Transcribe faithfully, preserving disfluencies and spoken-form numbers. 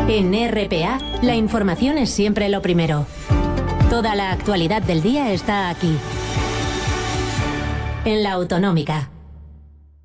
En R P A, la información es siempre lo primero. Toda la actualidad del día está aquí, en La Autonómica.